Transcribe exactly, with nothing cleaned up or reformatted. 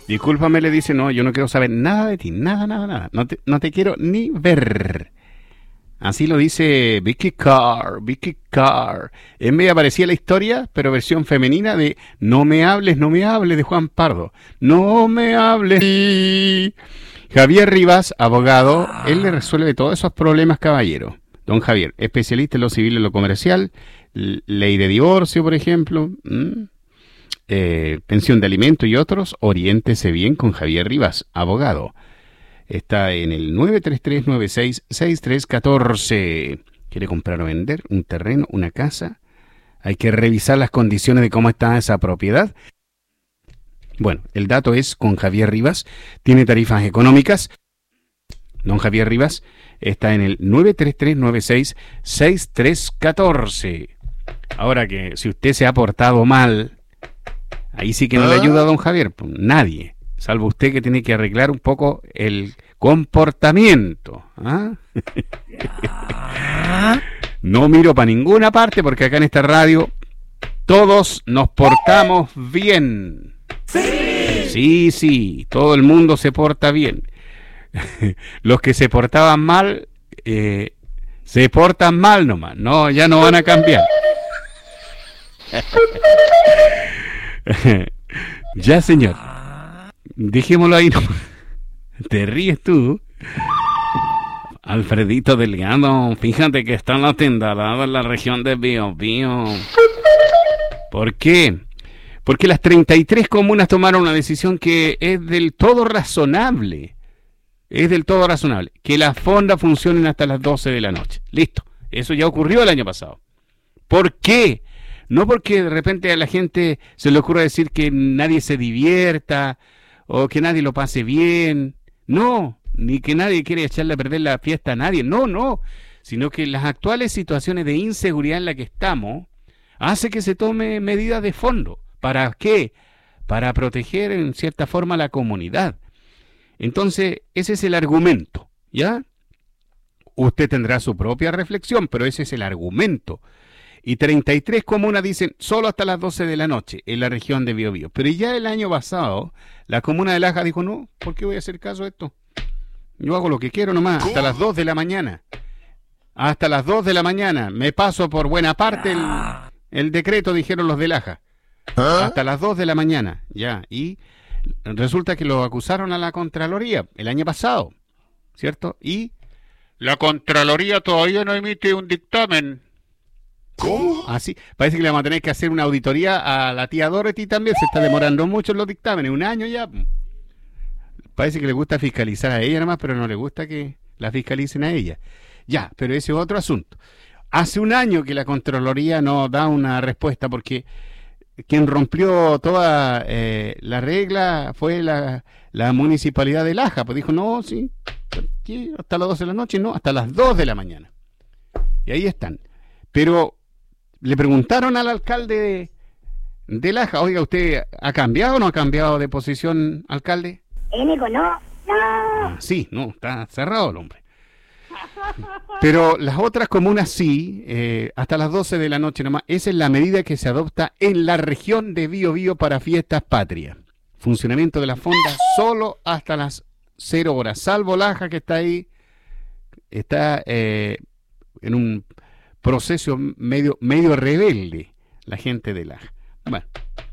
Discúlpame, le dice, no, yo no quiero saber nada de ti, nada, nada, nada. No te, no te quiero ni ver. Así lo dice Vicky Carr, Vicky Carr. En medio aparecía la historia, pero versión femenina de No me hables, no me hables, de Juan Pardo. No me hables. Y Javier Rivas, abogado, él le resuelve todos esos problemas, caballero. Don Javier, especialista en lo civil y en lo comercial, ley de divorcio, por ejemplo, ¿m? eh, pensión de alimento y otros. Oriéntese bien con Javier Rivas, abogado. Está en el nueve tres tres nueve seis seis tres uno cuatro. ¿Quiere comprar o vender un terreno, una casa? Hay que revisar las condiciones de cómo está esa propiedad. Bueno, el dato es con Javier Rivas. Tiene tarifas económicas. Don Javier Rivas está en el nueve tres tres nueve seis seis tres uno cuatro. Ahora que si usted se ha portado mal, ahí sí que no le ayuda a don Javier. Pues nadie. Salvo usted, que tiene que arreglar un poco el comportamiento. ¿Ah? No miro para ninguna parte porque acá en esta radio todos nos portamos bien. Sí, sí, sí, todo el mundo se porta bien. Los que se portaban mal, eh, se portan mal nomás. No, ya no van a cambiar. Ya, señor. Dejémoslo ahí, no. Te ríes tú. Alfredito Delgado, fíjate que está en la Tindalada, en la región de Biobío. ¿Por qué? Porque las treinta y tres comunas tomaron una decisión que es del todo razonable. Es del todo razonable. Que las fondas funcionen hasta las doce de la noche. Listo. Eso ya ocurrió el año pasado. ¿Por qué? No porque de repente a la gente se le ocurra decir que nadie se divierta o que nadie lo pase bien. No, ni que nadie quiere echarle a perder la fiesta a nadie. No, no. Sino que las actuales situaciones de inseguridad en la que estamos hace que se tome medidas de fondo. ¿Para qué? Para proteger en cierta forma a la comunidad. Entonces, ese es el argumento, ¿ya? Usted tendrá su propia reflexión, pero ese es el argumento. Y treinta y tres comunas dicen solo hasta las doce de la noche en la región de Biobío. Pero ya el año pasado, la comuna de Laja dijo, no, ¿por qué voy a hacer caso a esto? Yo hago lo que quiero nomás, hasta las dos de la mañana. Hasta las dos de la mañana. Me paso por buena parte el, el decreto, dijeron los de Laja. ¿Ah? Hasta las dos de la mañana, ya. Y resulta que lo acusaron a la Contraloría el año pasado, ¿cierto? Y la Contraloría todavía no emite un dictamen. ¿Cómo? Así, parece que le vamos a tener que hacer una auditoría a la tía Dorothy también. Se está demorando mucho en los dictámenes, un año ya. Parece que le gusta fiscalizar a ella nomás, pero no le gusta que la fiscalicen a ella. Ya, pero ese es otro asunto. Hace un año que la Contraloría no da una respuesta porque quien rompió toda eh, la regla fue la, la municipalidad de Laja. Pues dijo, no, sí, ¿qué? Hasta las doce de la noche, no, hasta las dos de la mañana. Y ahí están. Pero le preguntaron al alcalde de, de Laja, oiga, ¿usted ha cambiado o no ha cambiado de posición, alcalde? Él dijo, no, no. Ah, sí, no, está cerrado el hombre. Pero las otras comunas sí, eh, hasta las doce de la noche nomás. Esa es la medida que se adopta en la región de Biobío para fiestas patrias. Funcionamiento de la fonda solo hasta las cero horas, salvo Laja, que está ahí, está eh, en un proceso medio, medio rebelde, la gente de Laja. Bueno,